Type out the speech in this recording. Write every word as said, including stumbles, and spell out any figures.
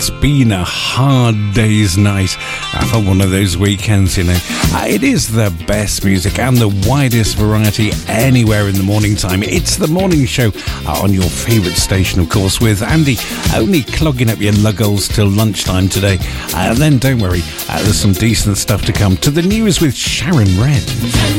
It's been a hard day's night for one of those weekends, you know. Uh, it is the best music and the widest variety anywhere in the morning time. It's the morning show uh, on your favourite station, of course, with Andy only clogging up your lugholes till lunchtime today. Uh, and then don't worry, uh, there's some decent stuff to come. To the news with Sharon Wren.